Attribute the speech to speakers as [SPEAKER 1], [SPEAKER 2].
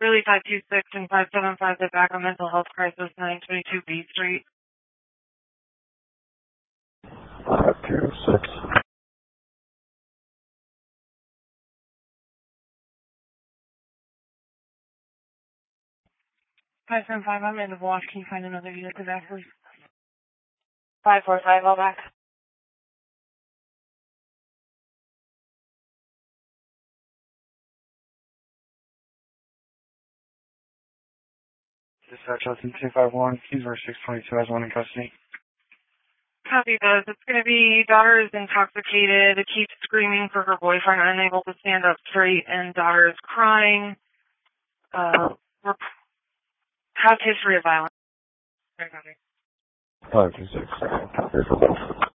[SPEAKER 1] Really 526 and 575 the back on mental health crisis, 922 B Street.
[SPEAKER 2] 526.
[SPEAKER 1] 575, I'm in the wash. Can you find another unit to back, please? 545, all back.
[SPEAKER 3] Dispatch Hudson 251, Keysburg 622 has one in custody.
[SPEAKER 1] Copy those. It's going to be daughter is intoxicated, keeps screaming for her boyfriend, unable to stand up straight, and daughter is crying. Has history of violence.
[SPEAKER 2] 526.